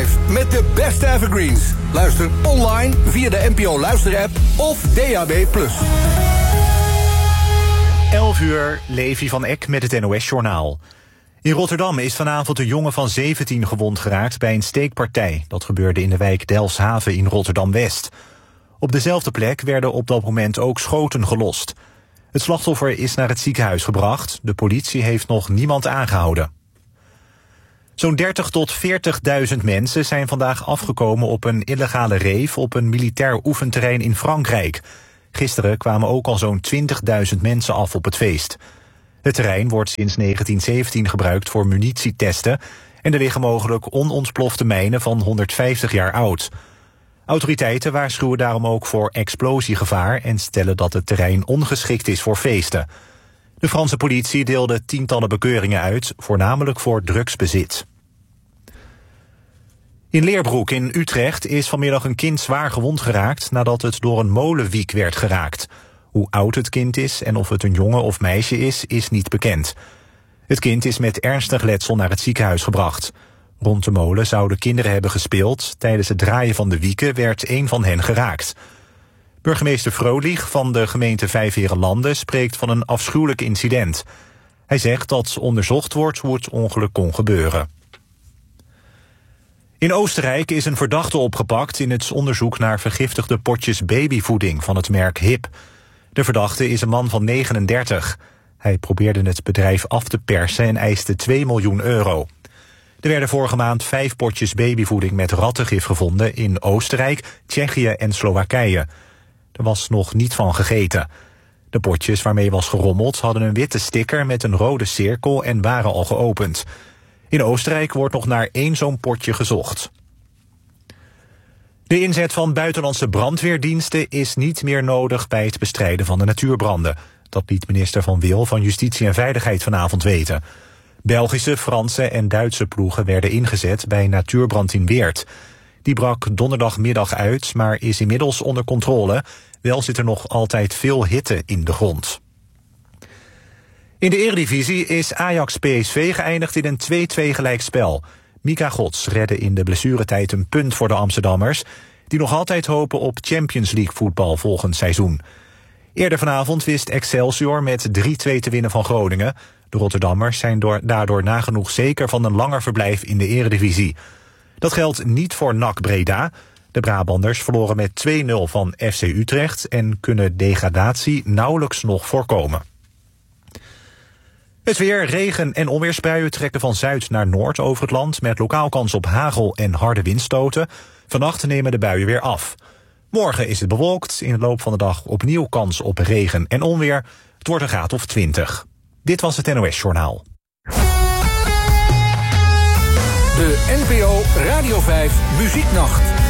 5 met de beste evergreens. Luister online via de NPO Luisterapp of DAB+. 11 uur, Levi van Eck met het NOS-journaal. In Rotterdam is vanavond een jongen van 17 gewond geraakt bij een steekpartij. Dat gebeurde in de wijk Delfshaven in Rotterdam-West. Op dezelfde plek werden op dat moment ook schoten gelost. Het slachtoffer is naar het ziekenhuis gebracht. De politie heeft nog niemand aangehouden. Zo'n 30.000 tot 40.000 mensen zijn vandaag afgekomen op een illegale rave op een militair oefenterrein in Frankrijk. Gisteren kwamen ook al zo'n 20.000 mensen af op het feest. Het terrein wordt sinds 1917 gebruikt voor munitietesten en er liggen mogelijk onontplofte mijnen van 150 jaar oud. Autoriteiten waarschuwen daarom ook voor explosiegevaar en stellen dat het terrein ongeschikt is voor feesten. De Franse politie deelde tientallen bekeuringen uit, voornamelijk voor drugsbezit. In Leerbroek in Utrecht is vanmiddag een kind zwaar gewond geraakt nadat het door een molenwiek werd geraakt. Hoe oud het kind is en of het een jongen of meisje is niet bekend. Het kind is met ernstig letsel naar het ziekenhuis gebracht. Rond de molen zouden kinderen hebben gespeeld. Tijdens het draaien van de wieken werd een van hen geraakt. Burgemeester Vrolich van de gemeente Vijfheerenlanden spreekt van een afschuwelijk incident. Hij zegt dat onderzocht wordt hoe het ongeluk kon gebeuren. In Oostenrijk is een verdachte opgepakt in het onderzoek naar vergiftigde potjes babyvoeding van het merk HIP. De verdachte is een man van 39. Hij probeerde het bedrijf af te persen en eiste 2 miljoen euro. Er werden vorige maand 5 potjes babyvoeding met rattengif gevonden in Oostenrijk, Tsjechië en Slowakije. Er was nog niet van gegeten. De potjes waarmee was gerommeld hadden een witte sticker met een rode cirkel en waren al geopend. In Oostenrijk wordt nog naar 1 zo'n potje gezocht. De inzet van buitenlandse brandweerdiensten is niet meer nodig bij het bestrijden van de natuurbranden. Dat liet minister Van Wil van Justitie en Veiligheid vanavond weten. Belgische, Franse en Duitse ploegen werden ingezet bij natuurbrand in Weert. Die brak donderdagmiddag uit, maar is inmiddels onder controle. Wel zit er nog altijd veel hitte in de grond. In de Eredivisie is Ajax-PSV geëindigd in een 2-2 gelijkspel. Mika Gods redde in de blessuretijd een punt voor de Amsterdammers, die nog altijd hopen op Champions League voetbal volgend seizoen. Eerder vanavond wist Excelsior met 3-2 te winnen van Groningen. De Rotterdammers zijn daardoor nagenoeg zeker van een langer verblijf in de Eredivisie. Dat geldt niet voor NAC Breda. De Brabanders verloren met 2-0 van FC Utrecht en kunnen degradatie nauwelijks nog voorkomen. Het weer, regen en onweersbuien trekken van zuid naar noord over het land, met lokaal kans op hagel en harde windstoten. Vannacht nemen de buien weer af. Morgen is het bewolkt, in de loop van de dag opnieuw kans op regen en onweer. Het wordt een graad of 20. Dit was het NOS-journaal. De NPO Radio 5 Muzieknacht.